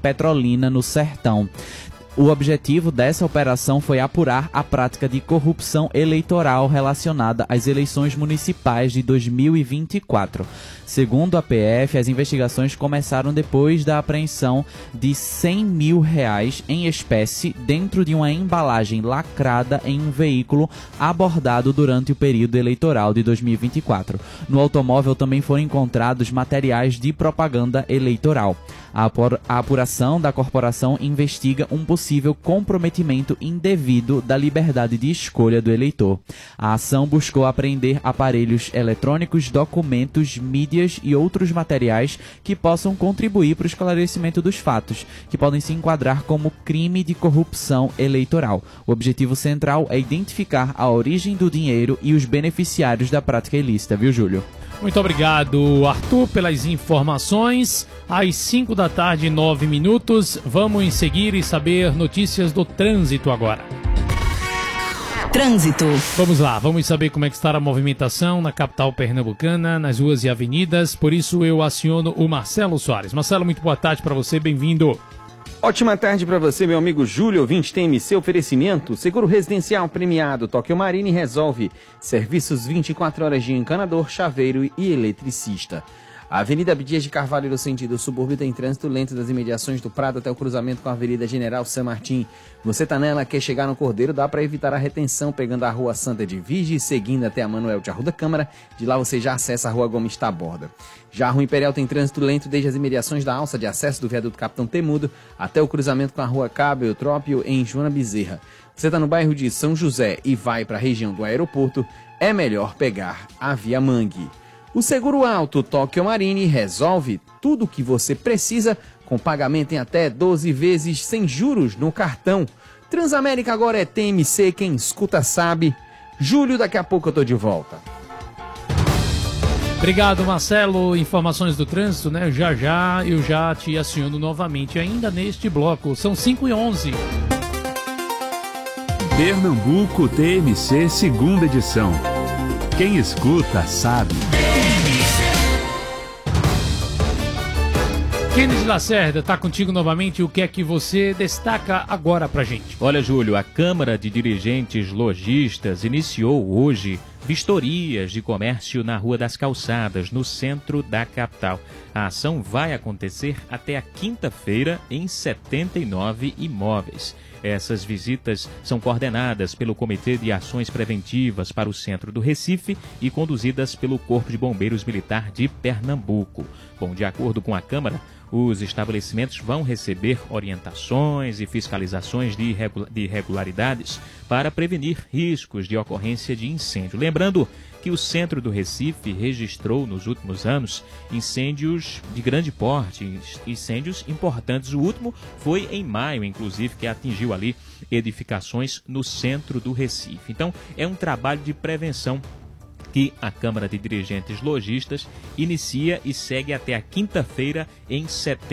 Petrolina, no Sertão. O objetivo dessa operação foi apurar a prática de corrupção eleitoral relacionada às eleições municipais de 2024. Segundo a PF, as investigações começaram depois da apreensão de R$100 mil em espécie dentro de uma embalagem lacrada em um veículo abordado durante o período eleitoral de 2024. No automóvel também foram encontrados materiais de propaganda eleitoral. A apuração da corporação investiga um possível comprometimento indevido da liberdade de escolha do eleitor. A ação buscou apreender aparelhos eletrônicos, documentos, mídias e outros materiais que possam contribuir para o esclarecimento dos fatos, que podem se enquadrar como crime de corrupção eleitoral. O objetivo central é identificar a origem do dinheiro e os beneficiários da prática ilícita, viu, Júlio? Muito obrigado, Arthur, pelas informações. Às 5 da tarde, 9 minutos, vamos seguir e saber notícias do trânsito agora. Trânsito. Vamos lá, vamos saber como é que está a movimentação na capital pernambucana, nas ruas e avenidas. Por isso eu aciono o Marcelo Soares. Marcelo, muito boa tarde para você, bem-vindo. Ótima tarde para você, meu amigo Júlio, ouvinte TMC, oferecimento, seguro residencial premiado, Tóquio Marine resolve, serviços 24 horas de encanador, chaveiro e eletricista. A Avenida Abdias de Carvalho, no sentido subúrbio, tem trânsito lento das imediações do Prado até o cruzamento com a Avenida General San Martín. Você tá nela, quer chegar no Cordeiro, dá para evitar a retenção pegando a Rua Santa de Virgem, seguindo até a Manuel de Arruda Câmara. De lá você já acessa a Rua Gomes Taborda. Já a Rua Imperial tem trânsito lento desde as imediações da alça de acesso do viaduto Capitão Temudo até o cruzamento com a Rua Cabo Eutrópio em Joana Bezerra. Você tá no bairro de São José e vai para a região do aeroporto, é melhor pegar a Via Mangue. O Seguro Alto Tóquio Marine resolve tudo o que você precisa com pagamento em até 12 vezes sem juros no cartão. Transamérica agora é TMC, quem escuta sabe. Júlio, daqui a pouco eu tô de volta. Obrigado, Marcelo. Informações do trânsito, né? Já eu já te aciono novamente ainda neste bloco. São 5h11. Pernambuco TMC, segunda edição. Quem escuta sabe. Kennedy Lacerda, está contigo novamente. O que é que você destaca agora pra gente? Olha, Júlio, a Câmara de Dirigentes Lojistas iniciou hoje vistorias de comércio na Rua das Calçadas, no centro da capital. A ação vai acontecer até a quinta-feira em 79 imóveis. Essas visitas são coordenadas pelo Comitê de Ações Preventivas para o Centro do Recife e conduzidas pelo Corpo de Bombeiros Militar de Pernambuco. Bom, de acordo com a Câmara, os estabelecimentos vão receber orientações e fiscalizações de irregularidades para prevenir riscos de ocorrência de incêndio. Lembrando que o centro do Recife registrou nos últimos anos incêndios de grande porte, incêndios importantes. O último foi em maio, inclusive, que atingiu ali edificações no centro do Recife. Então, é um trabalho de prevenção que a Câmara de Dirigentes Lojistas inicia e segue até a quinta-feira em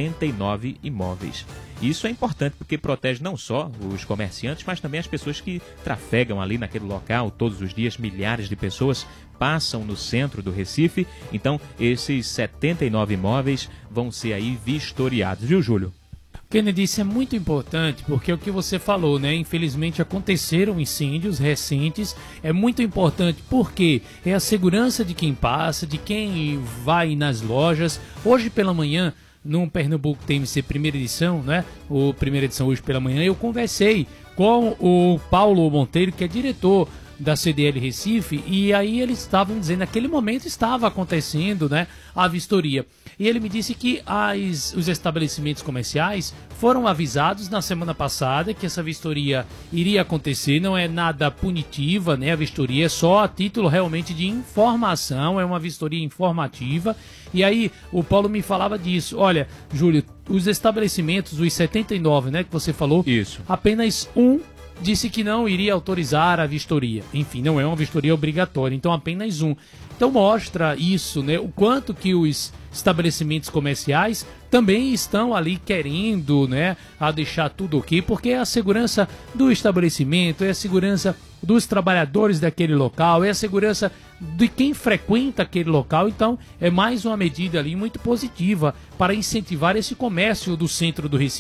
79 imóveis. Isso é importante porque protege não só os comerciantes, mas também as pessoas que trafegam ali naquele local todos os dias. Milhares de pessoas passam no centro do Recife, então esses 79 imóveis vão ser aí vistoriados, viu, Júlio? Kennedy, isso é muito importante porque é o que você falou, né? Infelizmente aconteceram incêndios recentes. É muito importante porque é a segurança de quem passa, de quem vai nas lojas. Hoje pela manhã, no Pernambuco TMC primeira edição, né? O primeira edição hoje pela manhã, eu conversei com o Paulo Monteiro, que é diretor da CDL Recife, e aí eles estavam dizendo, naquele momento estava acontecendo, né, a vistoria. E ele me disse que os estabelecimentos comerciais foram avisados na semana passada que essa vistoria iria acontecer. Não é nada punitiva, né, a vistoria é só a título realmente de informação, é uma vistoria informativa. E aí o Paulo me falava disso. Olha, Júlio, os estabelecimentos, os 79, né, que você falou, isso, apenas um disse que não iria autorizar a vistoria. Enfim, não é uma vistoria obrigatória, então apenas um. Então mostra isso, né? O quanto que os estabelecimentos comerciais também estão ali querendo, né, a deixar tudo ok, porque é a segurança do estabelecimento, é a segurança dos trabalhadores daquele local, é a segurança de quem frequenta aquele local. Então é mais uma medida ali muito positiva para incentivar esse comércio do centro do Recife.